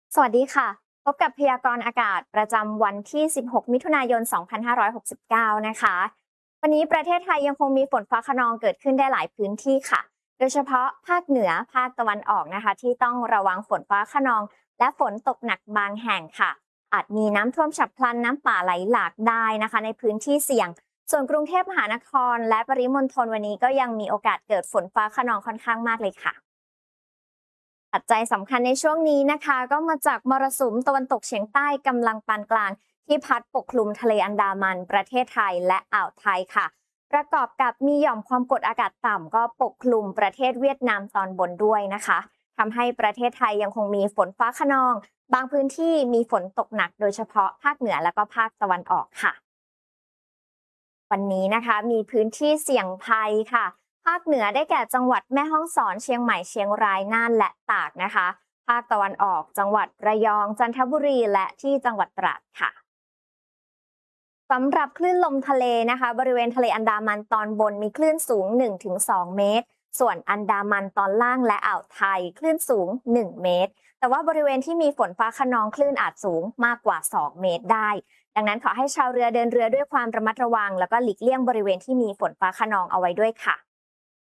สวัสดีค่ะพบกับพยากรณ์อากาศประจำวันที่ 16 มิถุนายน 2569 นะคะวันนี้ประเทศไทยยังคงมีฝนฟ้าคะนองเกิดขึ้นได้หลายพื้นที่ค่ะโดยเฉพาะภาคเหนือภาคตะวันออกนะคะที่ต้องระวังฝนฟ้าคะนองและฝนตกหนักบางแห่งค่ะอาจมีน้ำท่วมฉับพลันน้ำป่าไหลหลากได้นะคะในพื้นที่เสี่ยงส่วนกรุงเทพมหานครและปริมณฑลวันนี้ก็ยังมีโอกาสเกิดฝนฟ้าคะนองค่อนข้างมากเลยค่ะ ปัจจัยสำคัญในช่วงนี้นะคะก็มาจากมรสุมตะวันตกเฉียงใต้กำลังปานกลางที่พัดปกคลุมทะเลอันดามันประเทศไทยและอ่าวไทยค่ะประกอบกับมีหย่อมความกดอากาศต่ำก็ปกคลุมประเทศเวียดนามตอนบนด้วยนะคะทำให้ประเทศไทยยังคงมีฝนฟ้าคะนองบางพื้นที่มีฝนตกหนักโดยเฉพาะภาคเหนือและก็ภาคตะวันออกค่ะ วันนี้นะคะมีพื้นที่เสี่ยงภัยค่ะภาคเหนือได้แก่จังหวัดแม่ฮ่องสอนเชียงใหม่เชียงรายน่านและตากนะคะภาคตะวันออกจังหวัดระยองจันทบุรีและที่จังหวัดตราดค่ะสำหรับคลื่นลมทะเลนะคะบริเวณทะเลอันดามันตอนบนมีคลื่นสูง 1-2 เมตรส่วนอันดามันตอนล่างและอ่าวไทยคลื่นสูง 1 เมตรแต่ว่าบริเวณที่มีฝนฟ้าคะนองคลื่นอาจสูงมากกว่า 2 เมตรได้ดังนั้นขอให้ชาวเรือเดินเรือด้วยความระมัดระวังแล้วก็หลีกเลี่ยงบริเวณที่มีฝนฟ้าคะนองเอาไว้ด้วยค่ะ